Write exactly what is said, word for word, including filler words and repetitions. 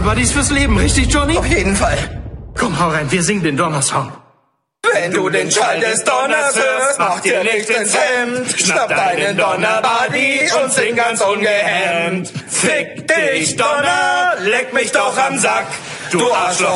Donnerbuddies fürs Leben, richtig, Johnny? Auf jeden Fall. Komm, hau rein, wir singen den Donnersong. Wenn du den Schall des Donners hörst, mach dir nicht ins Hemd. Schnapp deinen Donnerbuddy und sing ganz ungehemmt. Fick dich, Donner, leck mich doch am Sack, du Arschloch.